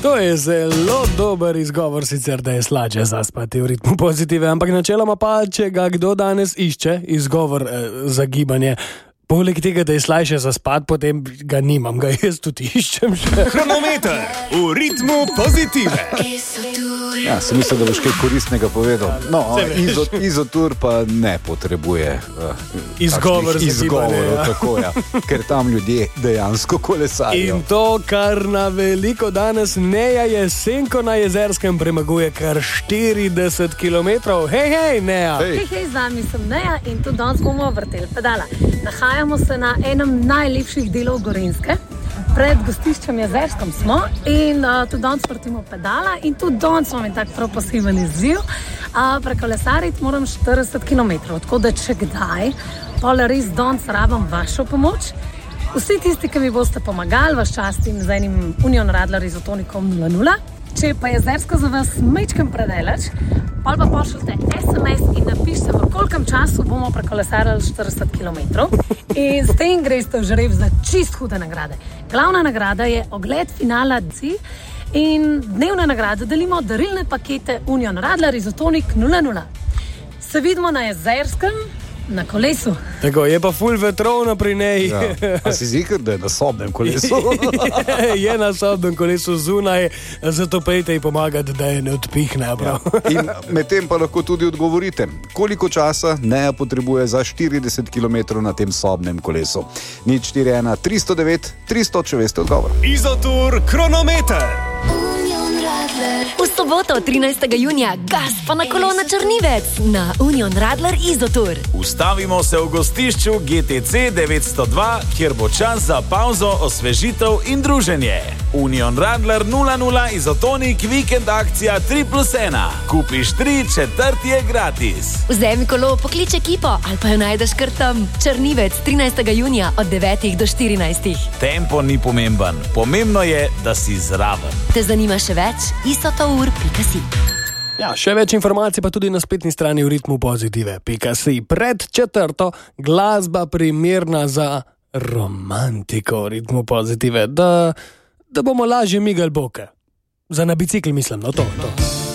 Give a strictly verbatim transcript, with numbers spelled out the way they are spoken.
To je zelo dober izgovor, sicer da je slađe zaspati v ritmu pozitive, ampak načeloma pa, če ga kdo danes išče, izgovor eh, za gibanje, poleg tega, da je slajše zaspati, potem ga nimam, ga jaz tudi iščem še. Kronometer v ritmu pozitive. Ja, sem mislil, da boš kaj koristnega povedal. No, izo, izotur pa ne potrebuje uh, izgovor za izgovorov, gibanje, ja. Tako, ja, ker tam ljudje dejansko kolesarijo. In to, kar na veliko danes Neja Jesenko na Jezerskem premaguje kar štirideset kilometrov. Hej, hej, Neja! Hej. Hej, hej, z vami sem Neja in tudi danes bomo vrteli pedala. Nahajamo se na enem najlepših delov Gorenjske. Pred gostiščem Jezerskem smo in uh, tudi danes vrtimo pedala in tudi danes imam en tak prav poseben izziv. Uh, prekolesariti moram štirideset kilometrov, tako da če kdaj, pol res danes rabim vašo pomoč. Vsi tisti, ki mi boste pomagali, vas častim z enim Union Radler izotonikom nula nula. Če pa je Jezersko za vas majčkeno predaleč, pol pa pošljite es em es in napišite, v kolikem času bomo prekolesarili štirideset kilometrov. In s tem greste v žreb za čist hude nagrade. Glavna nagrada je ogled finala C in dnevne nagrade delimo darilne pakete Union Radler izotonik nula nula. Se vidimo na Jezerskem, na kolesu. Tako, je pa ful vetrovno pri njej. Ja. A si zikr, da je na sobnem kolesu? Je na sobnem kolesu zunaj, zato pejte ji pomagati, da je ne odpihne. Ja. In medtem pa lahko tudi odgovorite, koliko časa Neja potrebuje za štirideset kilometrov na tem sobnem kolesu. nič štiri ena tri sto devet tri sto, če veste odgovor. Izotur kronometer. V soboto, trinajstega junija, gas pa na kolo na Črnivec na Union Radler Izotur. Ustavimo se v gostišču G T C devetsto dva, kjer bo čas za pauzo, osvežitev in druženje. Union Radler nula nula izotonik vikend akcija tri plus ena. Kupiš tri, četrti je gratis. Vzemi kolo, poklič ekipo ali pa jo najdeš kar tam. Črnivec, trinajstega junija od devetih do štirinajstih. Tempo ni pomemben, pomembno je, da si zraven. Te zanima še več? isotour pika si. Ja, še več informacij pa tudi na spletni strani v ritmu pozitive pika si. Pred četrto glasba primerna za romantiko v ritmu pozitive, da, da bomo lažje migali boke. Za na bicikl mislim, no to, to.